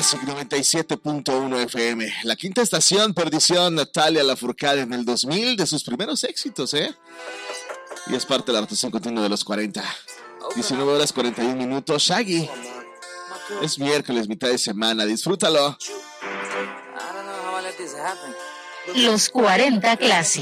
Classic 97.1 FM. La quinta estación, Perdición, Natalia Lafourcade en el 2000, de sus primeros éxitos, Y es parte de la rotación continua de los 40. 19 horas 41 minutos. Shaggy. Es miércoles, mitad de semana. Disfrútalo. Los 40 Classic.